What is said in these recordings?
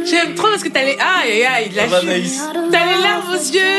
J'aime trop parce que t'as les... Aïe, il a T'as les larmes aux yeux.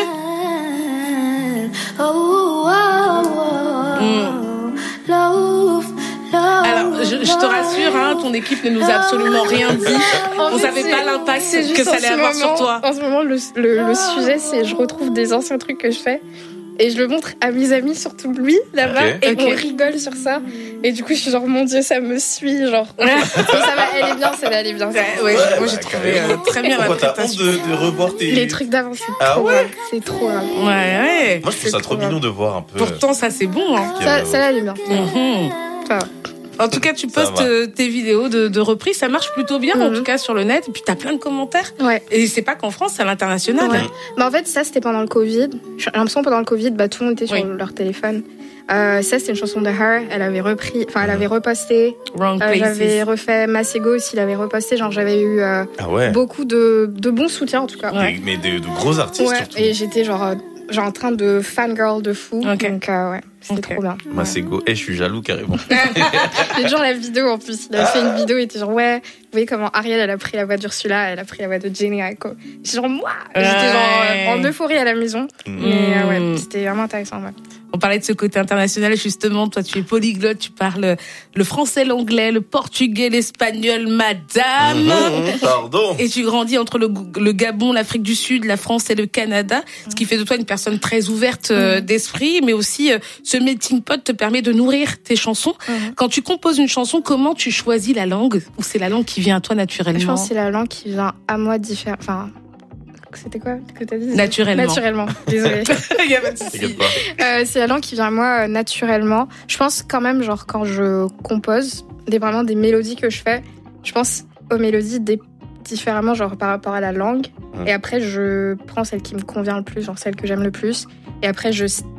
Alors, je te rassure, hein, ton équipe ne nous a absolument rien dit. On savait pas l'impact que ça allait avoir sur toi. En ce moment, le sujet, c'est je retrouve des anciens trucs que je fais. Et je le montre à mes amis, surtout lui, là-bas, et on rigole sur ça. Et du coup, je suis genre, mon Dieu, ça me suit, genre. Ça va, elle est bien, celle-là, elle est bien. Ouais, moi j'ai trouvé très bien Pourquoi t'as honte l'interprétation. de revoir tes... Les trucs d'avant, c'est trop grave. C'est trop grave. Ouais. Moi, je trouve ça trop mignon de voir un peu... Pourtant, ça c'est bon, hein. Celle-là, elle est bien. Ça va. En tout cas, tu postes tes vidéos de reprise, ça marche plutôt bien, en tout cas sur le net. Et puis t'as plein de commentaires. Ouais. Et c'est pas qu'en France, c'est à l'international. Ouais. Bah en fait, ça c'était pendant le Covid. J'ai l'impression pendant le Covid, tout le monde était sur leur téléphone. Ça c'était une chanson de Her. Elle avait repris, elle avait reposté. Wrong Places. J'avais refait Masego aussi, il avait reposté. Genre j'avais eu beaucoup de bons soutiens en tout cas. Ouais. Mais de gros artistes surtout. Et j'étais genre en train de fangirl de fou. Okay. Donc c'était trop bien. Masego, je suis jaloux carrément. J'ai toujours la vidéo en plus. Il a fait une vidéo, il était genre vous voyez comment Ariel elle a pris la voix d'Ursula, elle a pris la voix de Jenny Aiko. J'étais genre moi, j'étais genre en euphorie à la maison. Mais c'était vraiment intéressant. Ouais. On parlait de ce côté international, justement. Toi, tu es polyglotte, tu parles le français, l'anglais, le portugais, l'espagnol, madame. Pardon. Et tu grandis entre le Gabon, l'Afrique du Sud, la France et le Canada, ce qui fait de toi une personne très ouverte d'esprit, mais aussi ce melting pot te permet de nourrir tes chansons. Quand tu composes une chanson, comment tu choisis la langue? Ou c'est la langue qui vient à toi naturellement? Je pense que c'est la langue qui vient à moi différente. Enfin, c'était quoi que t'as dit? Naturellement. Désolée. Il y a pas de souci. C'est la langue qui vient à moi naturellement. Je pense quand même, genre, quand je compose, vraiment des mélodies que je fais, je pense aux mélodies différemment, genre, par rapport à la langue. Et après, je prends celle qui me convient le plus, genre celle que j'aime le plus. Et après,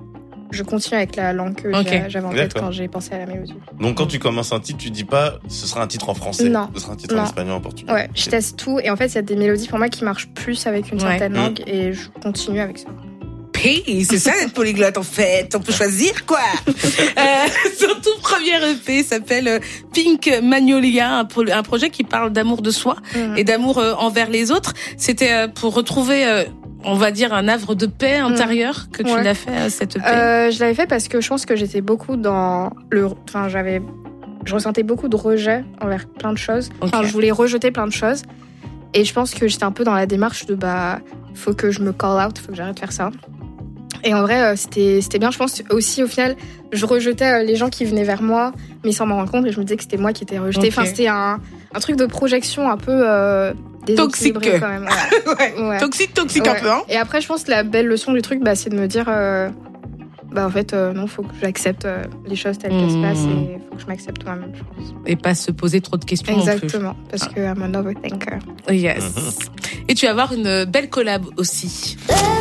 je continue avec la langue que j'avais en tête quand j'ai pensé à la mélodie. Donc quand tu commences un titre, tu dis pas ce sera un titre en français, ce sera un titre en espagnol, en portugais. Ouais, je teste tout et en fait il y a des mélodies pour moi qui marchent plus avec une certaine langue et je continue avec ça. C'est ça d'être polyglotte en fait, on peut choisir quoi. Son tout premier EP s'appelle Pink Magnolia, un projet qui parle d'amour de soi et d'amour envers les autres. C'était pour retrouver on va dire un havre de paix intérieure que tu l'as fait cette EP. Je l'avais fait parce que je pense que j'étais beaucoup dans je ressentais beaucoup de rejet envers plein de choses. Enfin, je voulais rejeter plein de choses et je pense que j'étais un peu dans la démarche de faut que je me call out, faut que j'arrête de faire ça. Et en vrai, c'était bien. Je pense aussi, au final, je rejetais les gens qui venaient vers moi, mais sans m'en rendre compte, et je me disais que c'était moi qui étais rejetée. Enfin, c'était un truc de projection un peu toxique quand même. Ouais. Toxique un peu. Hein. Et après, je pense que la belle leçon du truc, c'est de me dire, en fait, non, faut que j'accepte les choses telles qu'elles se passent et faut que je m'accepte moi-même, je pense. Et pas se poser trop de questions. Exactement, parce que I'm an overthinker. Yes. Et tu vas avoir une belle collab aussi.